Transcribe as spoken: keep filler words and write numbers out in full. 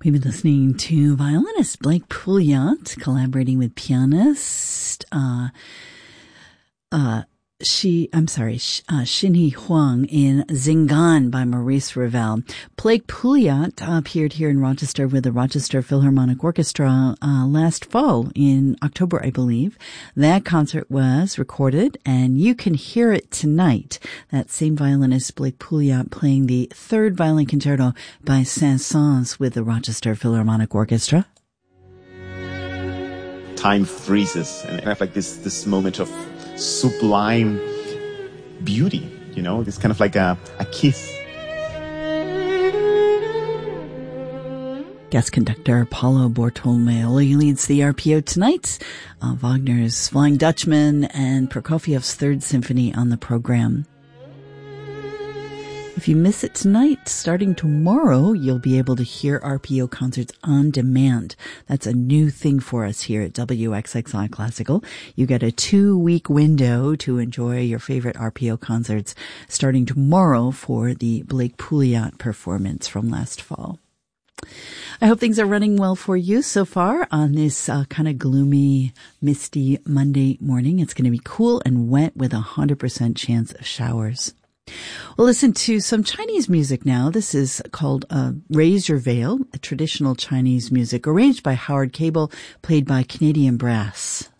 We've been listening to violinist Blake Pouliot collaborating with pianist uh, uh, She, I'm sorry, uh, Xinyi Huang in Zingan by Maurice Ravel. Blake Pouliot appeared here in Rochester with the Rochester Philharmonic Orchestra uh, last fall in October, I believe. That concert was recorded, and you can hear it tonight. That same violinist, Blake Pouliot, playing the third violin concerto by Saint-Saëns with the Rochester Philharmonic Orchestra. Time freezes, and I have like this this moment of sublime beauty, you know, this kind of like a, a kiss. Guest conductor Paolo Bortolomeo leads the R P O tonight. Uh, Wagner's Flying Dutchman and Prokofiev's Third Symphony on the program. If you miss it tonight, starting tomorrow, you'll be able to hear R P O concerts on demand. That's a new thing for us here at W X X I Classical. You get a two-week window to enjoy your favorite R P O concerts starting tomorrow for the Blake Pouliot performance from last fall. I hope things are running well for you so far on this uh, kind of gloomy, misty Monday morning. It's going to be cool and wet with a one hundred percent chance of showers. We'll listen to some Chinese music now. This is called uh, Raise Your Veil, a traditional Chinese music arranged by Howard Cable, played by Canadian Brass.